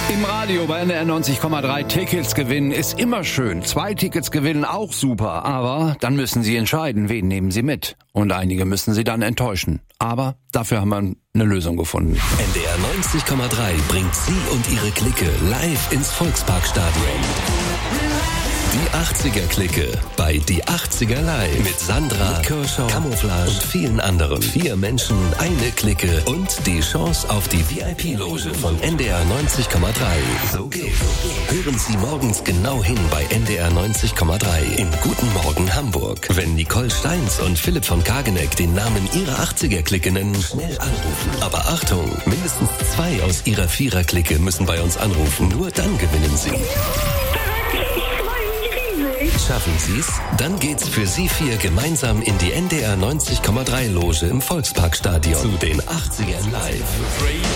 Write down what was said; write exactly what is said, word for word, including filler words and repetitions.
Im Radio bei N D R neunzig Komma drei Tickets gewinnen ist immer schön. Zwei Tickets gewinnen auch super. Aber dann müssen Sie entscheiden, wen nehmen Sie mit. Und einige müssen Sie dann enttäuschen. Aber dafür haben wir eine Lösung gefunden. N D R neunzig Komma drei bringt Sie und Ihre Clique live ins Volksparkstadion. Die achtziger-Clique bei Die achtziger Live mit Sandra, mit Kershaw, Camouflage und vielen anderen. Vier Menschen, eine Clique und die Chance auf die V I P-Loge von N D R neunzig Komma drei. So geht's. Hören Sie morgens genau hin bei N D R neunzig Komma drei in Guten Morgen Hamburg. Wenn Nicole Steins und Philipp von Kageneck den Namen ihrer achtziger-Clique nennen, schnell anrufen. Aber Achtung, mindestens zwei aus ihrer Vierer-Clique müssen bei uns anrufen. Nur dann gewinnen Sie. Schaffen Sie's? Dann geht's für Sie vier gemeinsam in die N D R neunzig Komma drei Loge im Volksparkstadion zu den achtzigern Live.